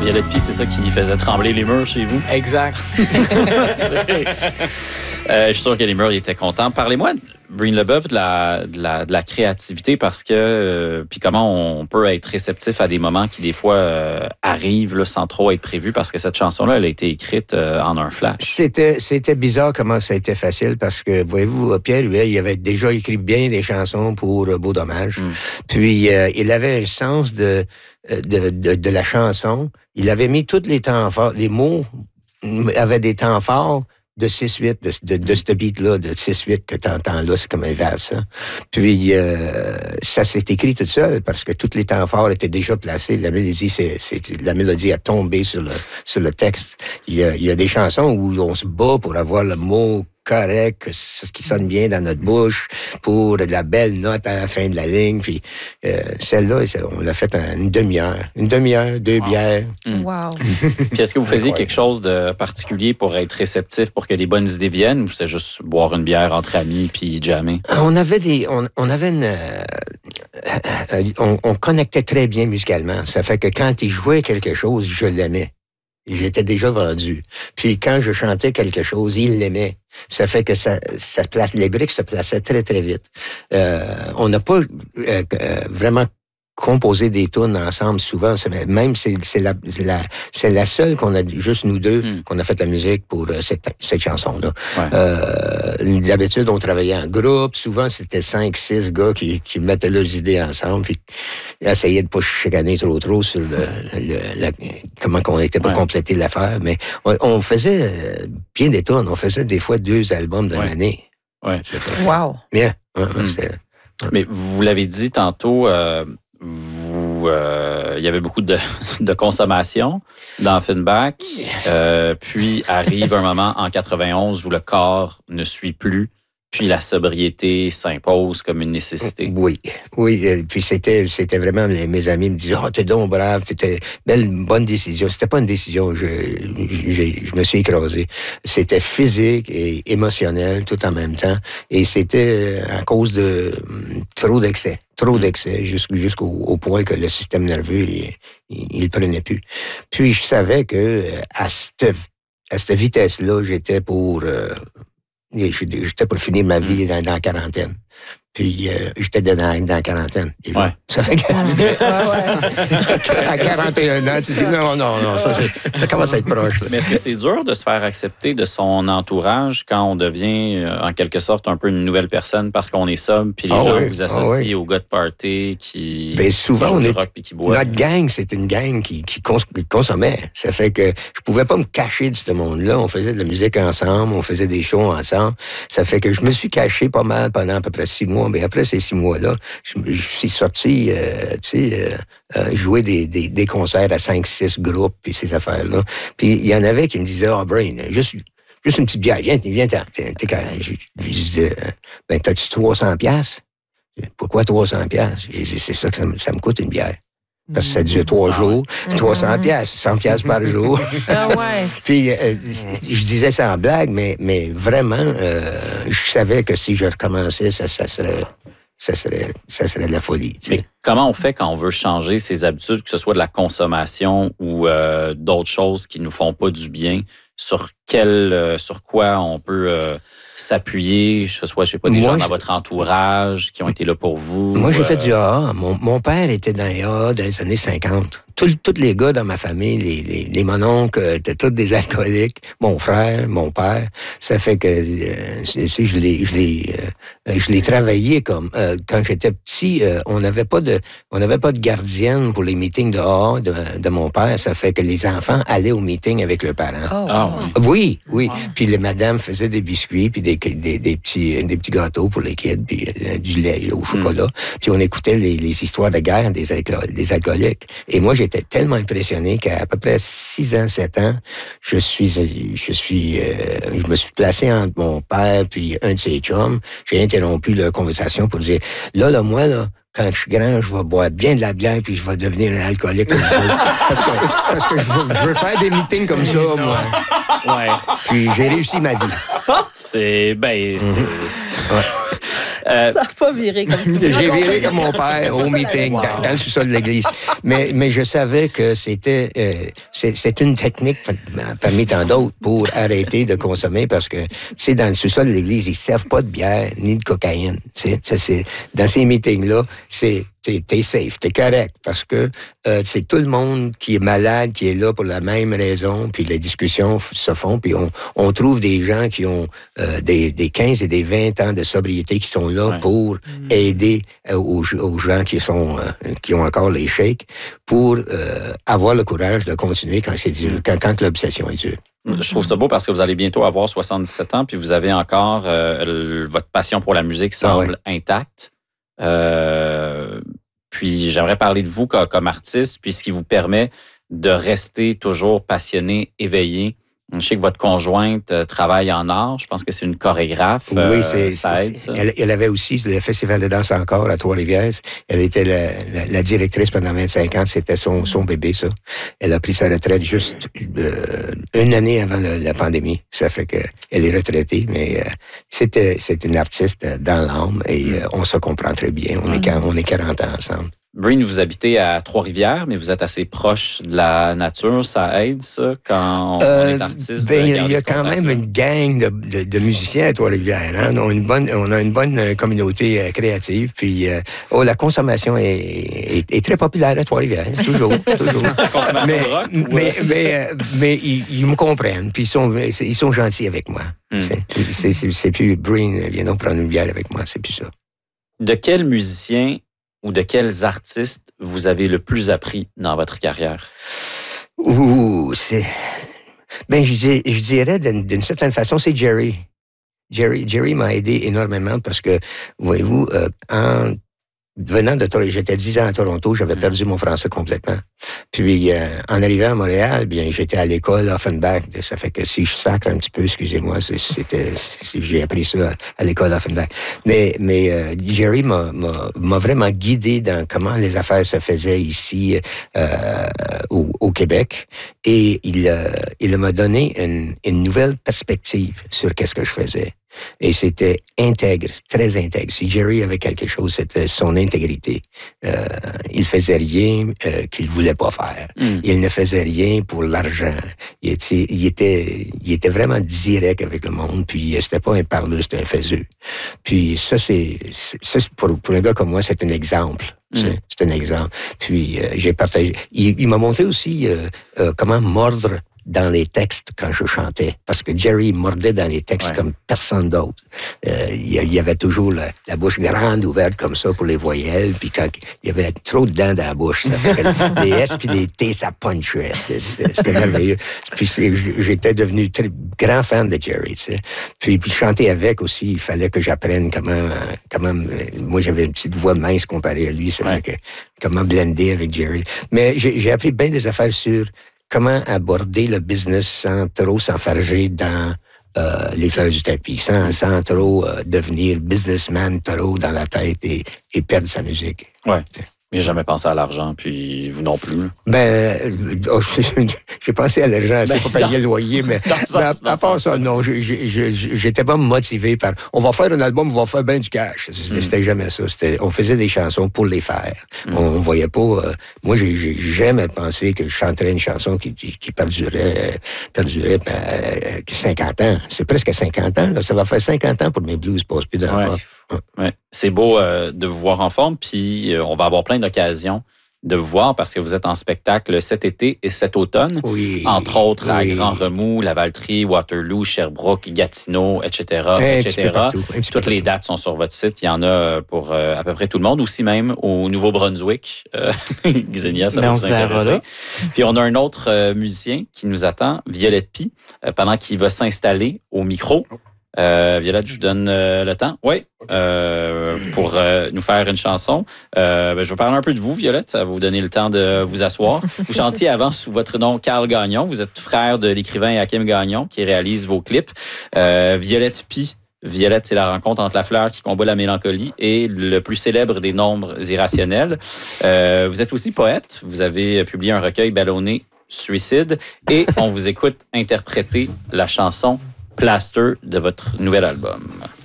Violet Pie, c'est ça qui faisait trembler les murs chez vous? Exact. Je suis sûr que les murs étaient contents. Parlez-moi, Breen Leboeuf, de la créativité, parce que puis comment on peut être réceptif à des moments qui des fois arrivent là, sans trop être prévus, parce que cette chanson-là, elle a été écrite en un flash. C'était bizarre comment ça a été facile, parce que, voyez-vous, Pierre Huet, il avait déjà écrit bien des chansons pour Beau Dommage. Puis il avait un sens de la chanson. Il avait mis tous les temps forts, les mots avaient des temps forts de 6-8, de ce beat-là, de 6-8 que tu entends là, c'est comme un vase, ça. Puis, ça s'est écrit tout seul, parce que tous les temps forts étaient déjà placés. La mélodie a tombé sur le texte. Il y a des chansons où on se bat pour avoir le mot correct, qui sonne bien dans notre bouche, pour la belle note à la fin de la ligne. Puis celle-là, on l'a faite en une demi-heure. Une demi-heure, 2 bières. Wow. Puis est-ce que vous faisiez quelque chose de particulier pour être réceptif, pour que les bonnes idées viennent, ou c'était juste boire une bière entre amis puis jammer? On connectait très bien musicalement. Ça fait que quand il jouait quelque chose, je l'aimais. J'étais déjà vendu. Puis quand je chantais quelque chose, il l'aimait. Ça fait que les briques se plaçaient très, très vite. On n'a pas vraiment composé des tunes ensemble souvent. Même c'est la seule qu'on a, juste nous deux, qu'on a fait la musique pour cette chanson-là. Ouais. D'habitude, on travaillait en groupe. Souvent, c'était 5-6 gars qui mettaient leurs idées ensemble, puis essayaient de pas chicaner trop sur comment qu'on n'était pas complété l'affaire. Mais on faisait bien des tunes. On faisait des fois 2 albums dans l'année. Ouais. Wow. Bien. Mais vous l'avez dit tantôt, il y avait beaucoup de consommation dans Offenbach. Puis arrive un moment en 91 où le corps ne suit plus. Puis la sobriété s'impose comme une nécessité. Oui. Puis c'était vraiment, mes amis me disaient, t'es donc brave, c'était bonne décision. C'était pas une décision, je me suis écrasé. C'était physique et émotionnel tout en même temps. Et c'était à cause de trop d'excès. Jusqu'au point que le système nerveux, il le prenait plus. Puis je savais que à cette vitesse-là, j'étais pour finir ma vie dans la quarantaine. Puis j'étais dans la quarantaine. Ouais. Ça fait que à 41 ans, tu dis non, ça commence à être proche. Là. Mais est-ce que c'est dur de se faire accepter de son entourage quand on devient en quelque sorte un peu une nouvelle personne parce qu'on est sobre, puis les gens vous associent aux gars de party qui jouent du rock puis qui boivent? Notre gang, c'est une gang qui consommait. Ça fait que je pouvais pas me cacher de ce monde-là. On faisait de la musique ensemble, on faisait des shows ensemble. Ça fait que je me suis caché pas mal pendant à peu près 6 mois. Mais après ces 6 mois-là, je suis sorti, jouer des concerts à 5-6 groupes et ces affaires-là. Puis il y en avait qui me disaient, Brain, juste une petite bière, viens, t'es carré. Je disais, t'as-tu 300$? Pourquoi 300$? J'ai dit, c'est ça que ça me coûte une bière. Parce que ça dure 3 jours, 300$, 100$ par jour. Ah ouais. Puis, je disais ça en blague, mais vraiment, je savais que si je recommençais, ça serait de la folie. Tu sais. Mais comment on fait quand on veut changer ses habitudes, que ce soit de la consommation ou d'autres choses qui nous font pas du bien? Sur quoi on peut s'appuyer, je sais pas, des gens dans votre entourage qui ont été là pour vous? Moi, j'ai fait du AA. Mon père était dans les AA dans les années 50. Tous les gars dans ma famille, les mononcles, étaient tous des alcooliques. Mon frère, mon père. Ça fait que je l'ai travaillé comme quand j'étais petit. On n'avait pas de gardienne pour les meetings de AA de mon père. Ça fait que les enfants allaient aux meetings avec leurs parents. Oui. Wow. Puis les madames faisaient des biscuits puis des petits gâteaux pour les kids puis du lait au chocolat. Puis on écoutait les histoires de guerre des alcooliques. Et moi, j'étais tellement impressionné qu'à peu près 6 ans, 7 ans, je me suis placé entre mon père puis un de ses chums. J'ai interrompu la conversation pour dire, moi, quand je suis grand, je vais boire bien de la bière puis je vais devenir un alcoolique comme ça. Parce que je veux faire des meetings comme ça, moi. Ouais. Puis j'ai réussi ma vie. C'est... Ça n'a pas viré comme ça. J'ai viré comme mon père au meeting, dans le sous-sol de l'église. Mais je savais que c'était une technique parmi tant d'autres pour arrêter de consommer parce que, tu sais, dans le sous-sol de l'église, ils ne servent pas de bière ni de cocaïne. Dans ces meetings-là, t'es safe, t'es correct, parce que c'est tout le monde qui est malade, qui est là pour la même raison, puis les discussions se font, puis on trouve des gens qui ont des 15 et des 20 ans de sobriété qui sont là pour aider aux gens qui ont encore les shakes, pour avoir le courage de continuer quand c'est dur, quand l'obsession est dure. Je trouve ça beau parce que vous allez bientôt avoir 77 ans, puis vous avez encore votre passion pour la musique semble intacte. Puis j'aimerais parler de vous comme artiste, puis ce qui vous permet de rester toujours passionné, éveillé. Je sais que votre conjointe travaille en art. Je pense que c'est une chorégraphe. Oui, ça aide, ça. Elle avait aussi le Festival de danse encore à Trois-Rivières. Elle était la directrice pendant 25 ans. C'était son bébé, ça. Elle a pris sa retraite juste une année avant la pandémie. Ça fait qu'elle est retraitée, mais c'est une artiste dans l'âme et on se comprend très bien. On est 40 ans ensemble. Breen, vous habitez à Trois-Rivières, mais vous êtes assez proche de la nature. Ça aide, ça, quand on est artiste? Il y a quand même une gang de musiciens à Trois-Rivières. Hein? On a une bonne communauté créative. Puis, la consommation est très populaire à Trois-Rivières. Toujours. La consommation de rock? Mais ils me comprennent. Puis, ils sont gentils avec moi. C'est plus Breen, viens donc prendre une bière avec moi. C'est plus ça. De quel musicien ou de quels artistes vous avez le plus appris dans votre carrière? Je dirais d'une certaine façon, c'est Jerry. Jerry m'a aidé énormément parce que, voyez-vous, en venant de Toronto, j'étais 10 ans à Toronto, j'avais perdu mon français complètement. Puis, en arrivant à Montréal, bien, j'étais à l'école Offenbach. Ça fait que si je sacre un petit peu, excusez-moi, j'ai appris ça à l'école Offenbach. Mais Jerry m'a vraiment guidé dans comment les affaires se faisaient ici au Québec. Et il m'a donné une nouvelle perspective sur qu'est-ce que je faisais. Et c'était intègre, très intègre. Si Jerry avait quelque chose, c'était son intégrité. Il faisait rien qu'il voulait pas faire. Il ne faisait rien pour l'argent. Il était vraiment direct avec le monde. Puis c'était pas un parleur, c'était un faiseux. Puis ça pour un gars comme moi, c'est un exemple. C'est un exemple. Puis j'ai partagé. Il m'a montré aussi comment mordre dans les textes quand je chantais. Parce que Jerry mordait dans les textes comme personne d'autre. Il y avait toujours la bouche grande ouverte comme ça pour les voyelles. Puis quand il y avait trop de dents dans la bouche, ça fait que les S puis les T, ça punchait. C'était merveilleux. Puis j'étais devenu très grand fan de Jerry, tu sais. Puis chanter avec aussi, il fallait que j'apprenne comment moi, j'avais une petite voix mince comparée à lui. Ça fait que comment blender avec Jerry. Mais j'ai appris bien des affaires sur comment aborder le business sans trop s'enfarger dans les fleurs du tapis, sans trop devenir businessman trop dans la tête et perdre sa musique. Ouais. Mais j'ai jamais pensé à l'argent, puis vous non plus. J'ai pensé à l'argent, c'est pour payer le loyer, mais à part ça, non, j'étais pas motivé par on va faire un album, on va faire bien du cash. C'était jamais ça. On faisait des chansons pour les faire. On voyait pas. Moi, j'ai jamais pensé que je chanterais une chanson qui perdurait 50 ans. C'est presque 50 ans. Là. Ça va faire 50 ans pour mes blues passent plus dans la Ouais. C'est beau de vous voir en forme, puis on va avoir plein d'occasions de vous voir parce que vous êtes en spectacle cet été et cet automne, entre autres à Grand Remous, Lavaltrie, Waterloo, Sherbrooke, Gatineau, etc. Toutes les dates sont sur votre site. Il y en a pour à peu près tout le monde, aussi même au Nouveau-Brunswick. Xenia, ça va vous intéresser. Puis on a un autre musicien qui nous attend, Violette Py, pendant qu'il va s'installer au micro. Violette, je vous donne le temps. Oui, pour nous faire une chanson. Je vais parler un peu de vous, Violette. Ça va vous donner le temps de vous asseoir. Vous chantiez avant sous votre nom Carl Gagnon. Vous êtes frère de l'écrivain Hakim Gagnon qui réalise vos clips. Violette Py. Violette, c'est la rencontre entre la fleur qui combat la mélancolie et le plus célèbre des nombres irrationnels. Vous êtes aussi poète. Vous avez publié un recueil ballonné Suicide et on vous écoute interpréter la chanson Plaster de votre nouvel album.